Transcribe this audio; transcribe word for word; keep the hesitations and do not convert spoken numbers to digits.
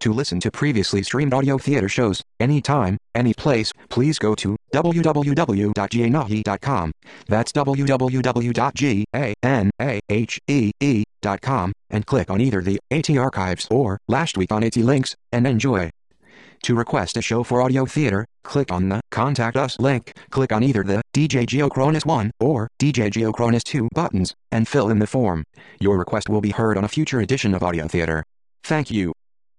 To listen to previously streamed audio theater shows, anytime, any place, please go to w w w dot janahe dot com. That's w w w dot janahe dot com, and click on either the AT Archives or Last Week on AT links, and enjoy. To request a show for audio theater, click on the Contact Us link, click on either the D J Geocronus one or D J Geocronus two buttons, and fill in the form. Your request will be heard on a future edition of Audio Theater. Thank you.